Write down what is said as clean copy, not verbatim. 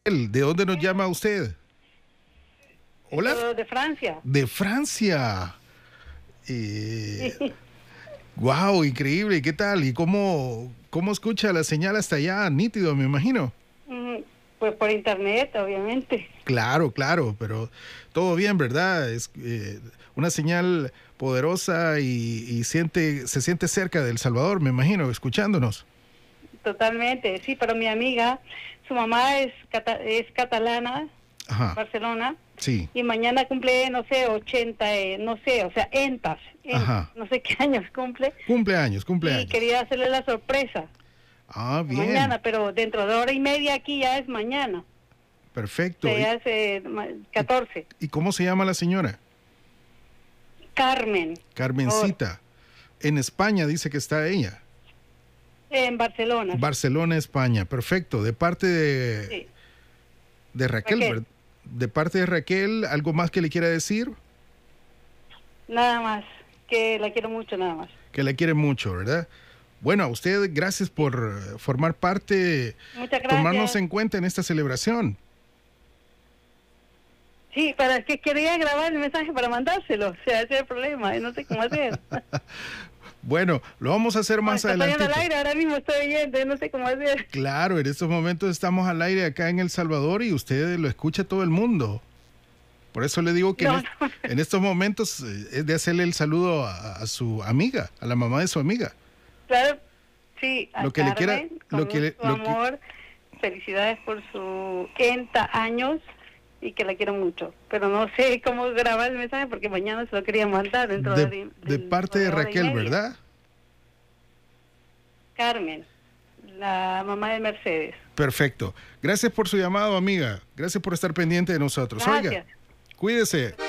¿De dónde nos llama usted? Hola. De Francia. De Francia. Wow, increíble. ¿Qué tal? ¿Y cómo escucha la señal hasta allá? Nítido, me imagino. Pues por internet, obviamente. Claro, pero todo bien, ¿verdad? Es una señal poderosa y se siente cerca de El Salvador, me imagino, escuchándonos. Totalmente, sí, pero mi amiga, su mamá es catalana, Ajá. Barcelona, Sí. y mañana cumple, no sé, 80, no sé, o sea, Ajá. no sé qué años cumple. Cumpleaños. Y quería hacerle la sorpresa. Ah, bien. Mañana, pero dentro de hora y media aquí ya es mañana. Perfecto. O sea, ya es 14. ¿Y cómo se llama la señora? Carmen. Carmencita. En España dice que está ella. En Barcelona. Barcelona, España. Perfecto. De parte Sí. de Raquel. De parte de Raquel, ¿algo más que le quiera decir? Nada más. Que la quiero mucho, nada más. Que la quiere mucho, ¿verdad? Bueno, a usted, gracias por formar parte, muchas gracias. tomarnos en cuenta en esta celebración. Sí, pero es que quería grabar el mensaje para mandárselo, o sea, ese es el problema, y no sé cómo hacer. Bueno, lo vamos a hacer más adelante. Estoy al aire, ahora mismo estoy oyendo, no sé cómo hacer. Claro, en estos momentos estamos al aire acá en El Salvador y usted lo escucha todo el mundo. Por eso le digo que en estos momentos es de hacerle el saludo a su amiga, a la mamá de su amiga. Claro, sí, a lo que Carmen, le quiera, su amor, felicidades por sus 80 años y que la quiero mucho. Pero no sé cómo grabar el mensaje porque mañana se lo quería mandar dentro de parte de Raquel, ¿verdad? Carmen, la mamá de Mercedes. Perfecto. Gracias por su llamado, amiga. Gracias por estar pendiente de nosotros. Gracias. Oiga, cuídese.